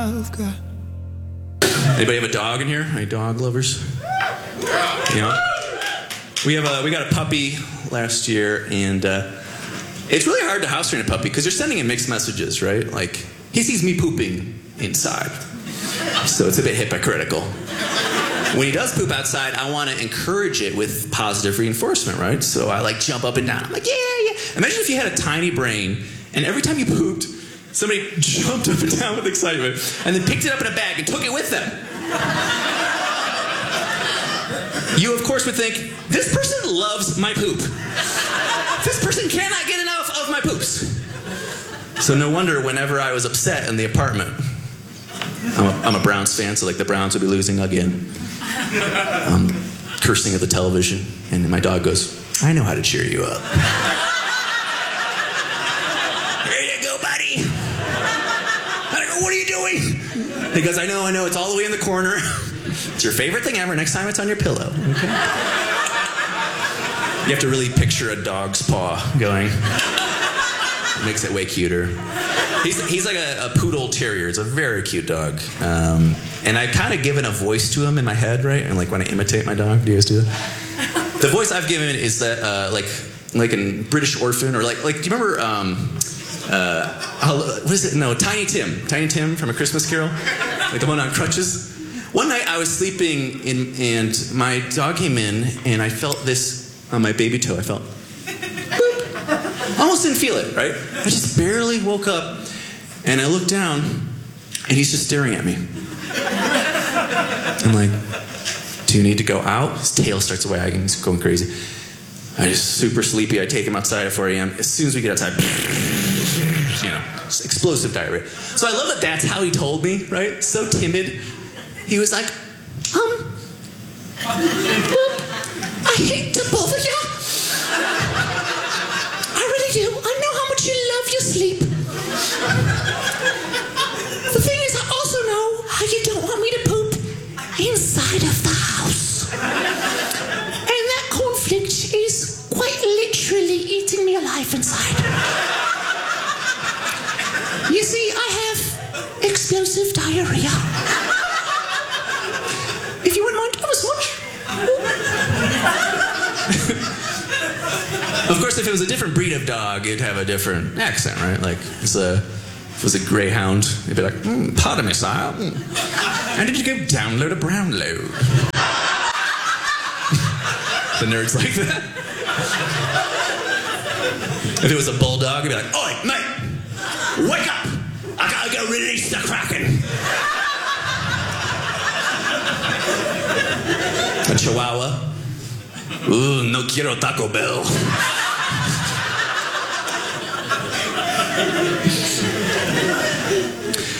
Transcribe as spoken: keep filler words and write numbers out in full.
Anybody have a dog in here? Any dog lovers? You know? We have a we got a puppy last year, and uh, it's really hard to house train a puppy because you're sending in mixed messages, right? Like, he sees me pooping inside, so it's a bit hypocritical. When he does poop outside, I want to encourage it with positive reinforcement, right? So I like jump up and down. I'm like, yeah, yeah. Imagine if you had a tiny brain, and every time you pooped, somebody jumped up and down with excitement, and then picked it up in a bag and took it with them. You, of course, would think, this person loves my poop. This person cannot get enough of my poops. So no wonder whenever I was upset in the apartment, I'm a, I'm a Browns fan, so like the Browns would be losing again. I'm cursing at the television, and my dog goes, I know how to cheer you up. Here you go, buddy. I go, what are you doing? He goes, I know, I know, it's all the way in the corner. It's your favorite thing ever. Next time it's on your pillow. Okay? You have to really picture a dog's paw going. It makes it way cuter. He's, he's like a, a poodle terrier. It's a very cute dog. Um, and I've kind of given a voice to him in my head, right? And like when I imitate my dog, do you guys do that? The voice I've given is that, uh, like, like in British Orphan, or like, like, do you remember, um, uh, what is it? No, Tiny Tim. Tiny Tim from A Christmas Carol? Like the one on crutches? One night I was sleeping in, and my dog came in, and I felt this on my baby toe. I felt, boop. Almost didn't feel it, right? I just barely woke up, and I looked down, and he's just staring at me. I'm like, do you need to go out? His tail starts wagging, he's going crazy. I just super sleepy. I take him outside at four a.m. As soon as we get outside, you know, explosive diarrhea. So I love that that's how he told me, right? So timid. He was like, um, I hate to bother you. I really do. I know how much you love your sleep. The thing is, I also know how you don't want me to poop inside of the house. And that conflict is quite literally eating me alive inside. You see, I have explosive diarrhea. If you wouldn't mind, have a swatch. Of course, if it was a different breed of dog, it'd have a different accent, right? Like, if it was a, if it was a greyhound, it'd be like, mm, pardon me, sire. Mm. How did you go download a brown load? The nerds like that. If it was a bulldog, it'd be like, oi, mate, wake up. I gotta go release the Kraken. A Chihuahua. Ooh, no quiero Taco Bell.